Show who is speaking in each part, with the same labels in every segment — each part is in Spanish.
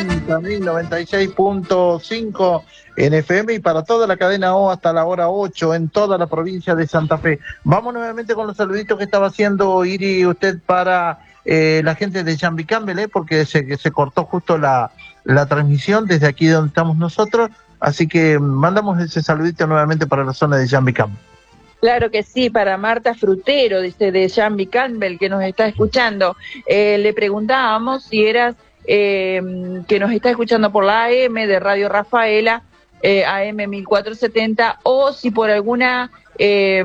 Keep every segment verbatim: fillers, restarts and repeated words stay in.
Speaker 1: También noventa y seis punto cinco en F M y para toda la cadena O hasta la hora ocho en toda la provincia de Santa Fe. Vamos nuevamente con los saluditos que estaba haciendo Iri usted para eh, la gente de Jambi Campbell, ¿eh? porque se, se cortó justo la, la transmisión desde aquí donde estamos nosotros, así que mandamos ese saludito nuevamente para la zona de Jambi Campbell.
Speaker 2: Claro que sí, para Marta Frutero, dice de Jambi Campbell, que nos está escuchando. Eh, le preguntábamos si eras eh, que nos está escuchando por la A M de Radio Rafaela, eh, A M mil cuatrocientos setenta, o si por alguna eh,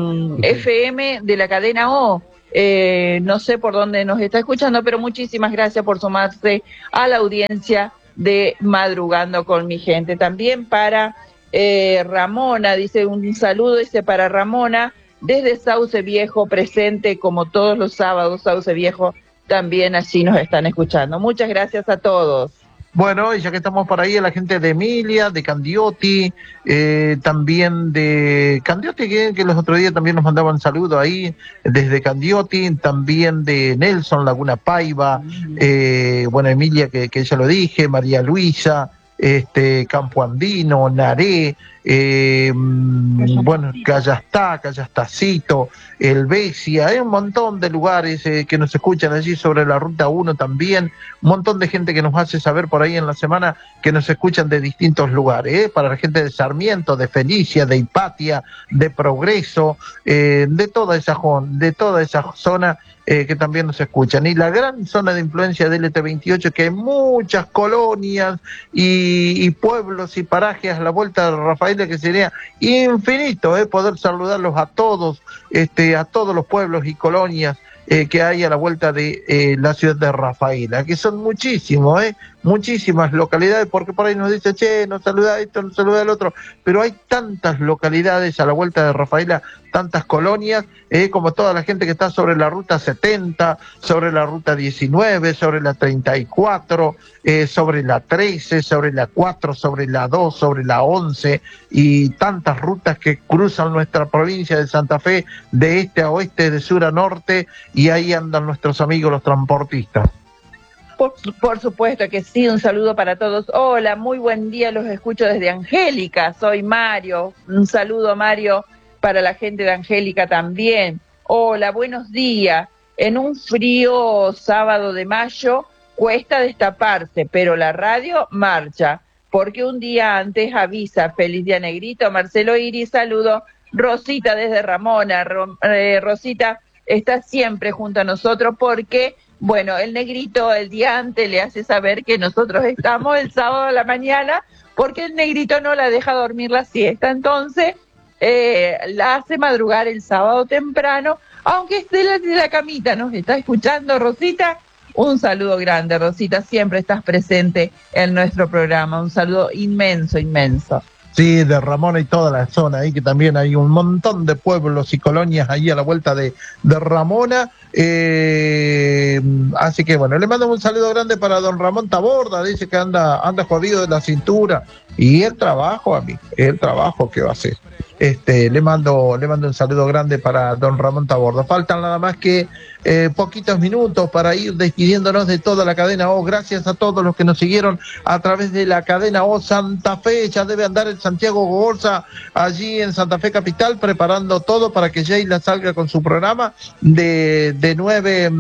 Speaker 2: F M de la cadena O. Eh, no sé por dónde nos está escuchando, pero muchísimas gracias por sumarse a la audiencia de Madrugando con mi gente. También para... Eh, Ramona, dice un saludo, dice para Ramona, desde Sauce Viejo, presente como todos los sábados, Sauce Viejo, también allí nos están escuchando. Muchas gracias a todos.
Speaker 1: Bueno, y ya que estamos por ahí, a la gente de Emilia, de Candioti, eh, también de Candioti, que, que los otros días también nos mandaban saludos ahí, desde Candioti, también de Nelson, Laguna Paiva, eh, bueno, Emilia, que, que ya lo dije, María Luisa, este Campo Andino, Naré, eh, bueno, Callastá, Callastacito, El Besia, hay un montón de lugares eh, que nos escuchan allí sobre la Ruta uno también, un montón de gente que nos hace saber por ahí en la semana que nos escuchan de distintos lugares, ¿eh? Para la gente de Sarmiento, de Felicia, de Hipatia, de Progreso, eh, de toda esa de toda esa zona eh, que también nos escuchan. Y la gran zona de influencia de L T veintiocho, que hay muchas colonias y, y pueblos y parajes a la vuelta de Rafaela, que sería infinito eh, poder saludarlos a todos, este, a todos los pueblos y colonias eh, que hay a la vuelta de eh, la ciudad de Rafaela, que son muchísimos, eh, muchísimas localidades, porque por ahí nos dice, che, nos saluda esto, nos saluda el otro, pero hay tantas localidades a la vuelta de Rafaela, tantas colonias, eh, como toda la gente que está sobre la ruta setenta, sobre la ruta diecinueve, sobre la treinta y cuatro, eh, sobre la trece, sobre la cuatro, sobre la dos, sobre la once, y tantas rutas que cruzan nuestra provincia de Santa Fe, de este a oeste, de sur a norte, y ahí andan nuestros amigos los transportistas.
Speaker 2: Por, por supuesto que sí, un saludo para todos. Hola, muy buen día, los escucho desde Angélica, soy Mario, un saludo Mario para la gente de Angélica también. Hola, buenos días. En un frío sábado de mayo cuesta destaparse, pero la radio marcha, porque un día antes avisa. Feliz día, Negrito. Marcelo Iris, saludo. Rosita desde Ramona. Ro, eh, Rosita está siempre junto a nosotros porque, bueno, el Negrito el día antes le hace saber que nosotros estamos el sábado a la mañana, porque el Negrito no la deja dormir la siesta. Entonces... Eh, la hace madrugar el sábado temprano, aunque esté desde la camita. ¿Nos está escuchando, Rosita? Un saludo grande, Rosita, siempre estás presente en nuestro programa, un saludo inmenso, inmenso.
Speaker 1: Sí, de Ramona y toda la zona, ahí que también hay un montón de pueblos y colonias ahí a la vuelta de, de Ramona. Eh, así que bueno, le mando un saludo grande para don Ramón Taborda, dice que anda, anda jodido de la cintura. Y el trabajo, a mí, el trabajo que va a hacer. Este, le mando, le mando un saludo grande para don Ramón Taborda. Faltan nada más que eh, poquitos minutos para ir despidiéndonos de toda la cadena O. Gracias a todos los que nos siguieron a través de la cadena O Santa Fe. Ya debe andar el Santiago Gogorza allí en Santa Fe Capital preparando todo para que Sheila salga con su programa de, de nueve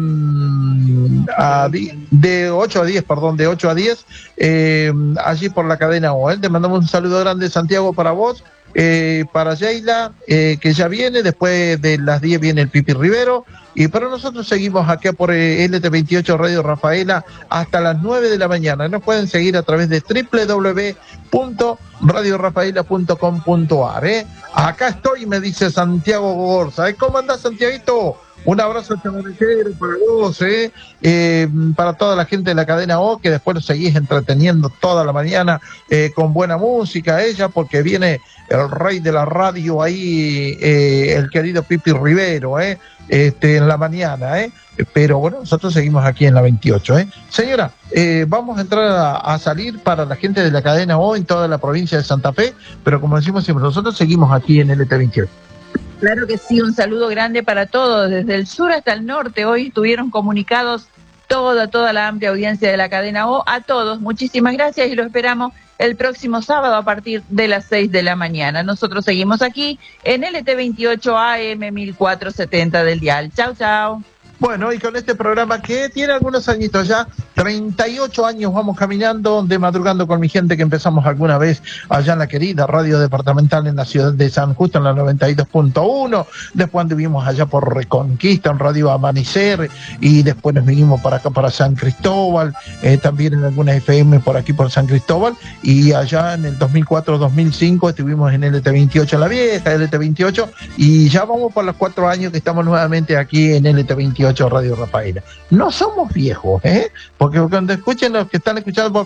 Speaker 1: a diez, de ocho a diez, perdón, de ocho a diez, eh, allí por la cadena O. ¿eh? Te mandamos un saludo grande, Santiago, para vos. Eh, para Sheila, eh, que ya viene, después de las diez viene el Pipi Rivero, y para nosotros seguimos acá por eh, L T veintiocho Radio Rafaela hasta las nueve de la mañana. Nos pueden seguir a través de doble u doble u doble u punto radio rafaela punto com punto a r. ¿eh? Acá estoy, me dice Santiago Gogorza. ¿eh? ¿Cómo andás, Santiaguito? Un abrazo chamarechero para vos, ¿eh? Eh, para toda la gente de la cadena O, que después nos seguís entreteniendo toda la mañana eh, con buena música, ella, porque viene el rey de la radio ahí, eh, el querido Pipi Rivero, ¿eh? Este, en la mañana, ¿eh? Pero bueno, nosotros seguimos aquí en la veintiocho, ¿eh? Señora, eh, vamos a entrar a, a salir para la gente de la cadena O en toda la provincia de Santa Fe, pero como decimos siempre, nosotros seguimos aquí en L T veintiocho.
Speaker 2: Claro que sí, un saludo grande para todos, desde el sur hasta el norte. Hoy estuvieron comunicados toda, toda la amplia audiencia de la cadena O, a todos, muchísimas gracias y lo esperamos el próximo sábado a partir de las seis de la mañana. Nosotros seguimos aquí en L T veintiocho A M mil cuatrocientos setenta del dial. Chau, chau.
Speaker 1: Bueno, y con este programa que tiene algunos añitos ya, treinta y ocho años vamos caminando, de madrugando con mi gente, que empezamos alguna vez allá en la querida radio departamental en la ciudad de San Justo, en la noventa y dos punto uno, después anduvimos allá por Reconquista, en Radio Amanecer, y después nos vinimos para acá, para San Cristóbal, eh, también en algunas F M por aquí por San Cristóbal, y allá en el dos mil cuatro dos mil cinco estuvimos en L T veintiocho, la vieja L T veintiocho, y ya vamos por los cuatro años que estamos nuevamente aquí en L T veintiocho Radio Rafaela. No somos viejos, ¿eh? Porque cuando escuchen los que están escuchando por